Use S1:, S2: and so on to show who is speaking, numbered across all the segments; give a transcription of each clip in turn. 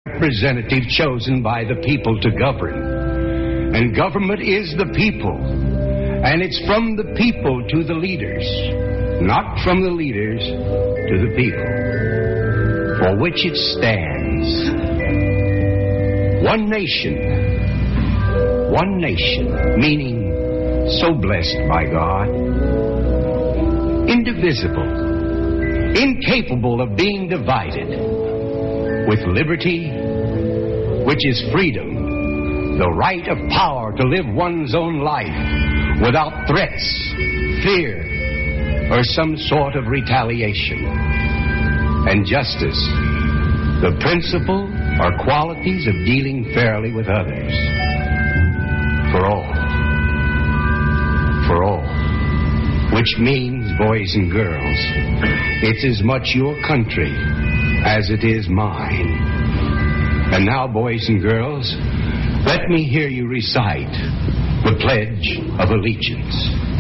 S1: representative chosen by the people to govern. And government is the people. And it's from the people to the leaders, not from the leaders to the people, for which it stands. One nation, meaning so blessed by God, indivisible, incapable of being divided, with liberty, which is freedom, the right of power to live one's own life without threats, fear, or some sort of retaliation. And justice, the principle or qualities of dealing fairly with others. For all. Which means, boys and girls, it's as much your country as it is mine. And now, boys and girls, let me hear you recite the Pledge of Allegiance.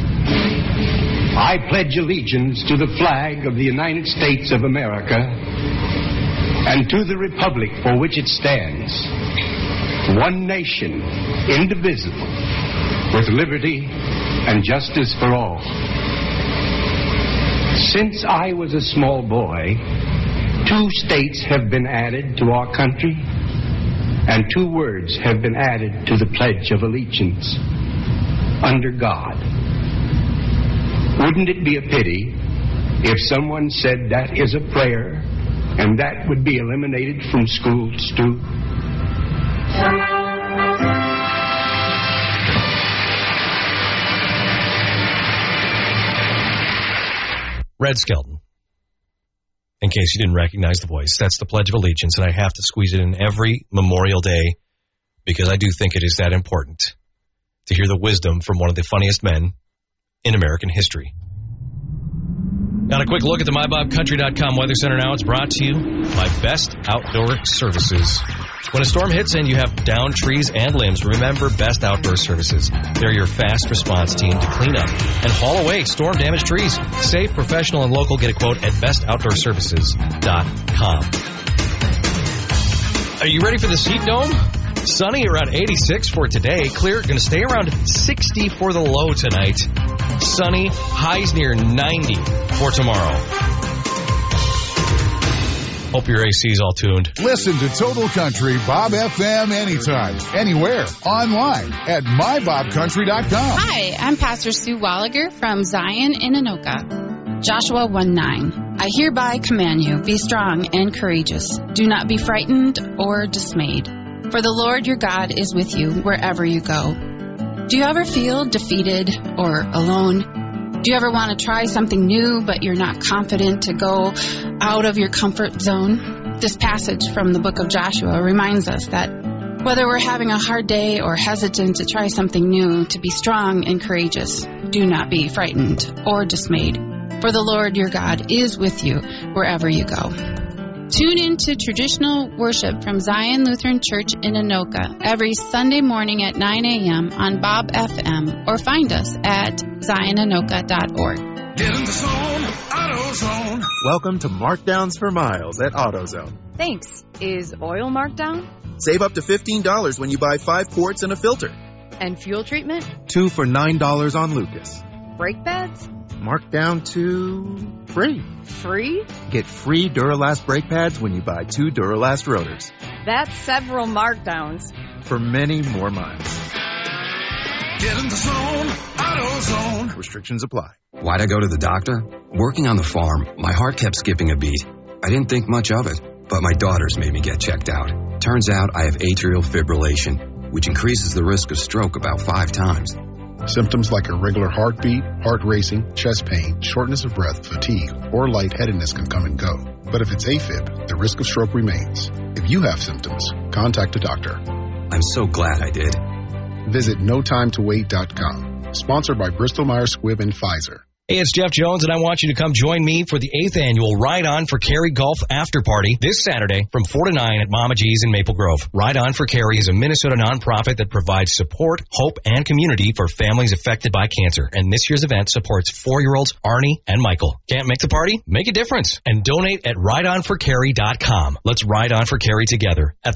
S1: I pledge allegiance to the flag of the United States of America and to the republic for which it stands, one nation, indivisible, with liberty and justice for all. Since I was a small boy, 2 states have been added to our country, and 2 words have been added to the Pledge of Allegiance: under God. Wouldn't it be a pity if someone said that is a prayer and that would be eliminated from schools too?
S2: Red Skelton. In case you didn't recognize the voice, that's the Pledge of Allegiance, and I have to squeeze it in every Memorial Day because I do think it is that important to hear the wisdom from one of the funniest men in American history. Got a quick look at the MyBobCountry.com Weather Center now. It's brought to you by Best Outdoor Services. When a storm hits and you have downed trees and limbs, remember Best Outdoor Services. They're your fast response team to clean up and haul away storm-damaged trees. Safe, professional, and local. Get a quote at bestoutdoorservices.com. Are you ready for the Seat Dome? Sunny around 86 for today. Clear, going to stay around 60 for the low tonight. Sunny, highs near 90 for tomorrow. Hope your AC is all tuned.
S3: Listen to Total Country Bob FM anytime, anywhere, online at mybobcountry.com.
S4: Hi, I'm Pastor Sue Walliger from Zion in Anoka. Joshua 1:9. I hereby command you, be strong and courageous. Do not be frightened or dismayed. For the Lord your God is with you wherever you go. Do you ever feel defeated or alone? Do you ever want to try something new, but you're not confident to go out of your comfort zone? This passage from the book of Joshua reminds us that whether we're having a hard day or hesitant to try something new, to be strong and courageous, do not be frightened or dismayed. For the Lord your God is with you wherever you go. Tune in to traditional worship from Zion Lutheran Church in Anoka every Sunday morning at 9 a.m. on Bob FM, or find us at zionanoka.org.
S5: Get in the zone, AutoZone.
S6: Welcome to Markdowns for Miles at AutoZone.
S7: Thanks. Is oil marked down?
S6: Save up to $15 when you buy 5 quarts and a filter.
S7: And fuel treatment?
S6: 2 for $9 on Lucas.
S7: Brake pads?
S6: Marked down to free.
S7: Free?
S6: Get free Duralast brake pads when you buy 2 Duralast rotors.
S7: That's several markdowns.
S6: For many more miles.
S5: Get in the zone, AutoZone.
S6: Restrictions apply.
S8: Why'd I go to the doctor? Working on the farm, my heart kept skipping a beat. I didn't think much of it, but my daughters made me get checked out. Turns out I have atrial fibrillation, which increases the risk of stroke about 5 times.
S9: Symptoms like irregular heartbeat, heart racing, chest pain, shortness of breath, fatigue, or lightheadedness can come and go. But if it's AFib, the risk of stroke remains. If you have symptoms, contact a doctor.
S8: I'm so glad I did.
S9: Visit NoTimeToWait.com. Sponsored by Bristol-Myers Squibb and Pfizer.
S2: Hey, it's Jeff Jones, and I want you to come join me for the 8th annual Ride On for Carrie Golf After Party this Saturday from 4 to 9 at Mama G's in Maple Grove. Ride On for Carrie is a Minnesota nonprofit that provides support, hope, and community for families affected by cancer. And this year's event supports 4-year-olds Arnie and Michael. Can't make the party? Make a difference and donate at rideonforcarrie.com. Let's ride on for Carrie together.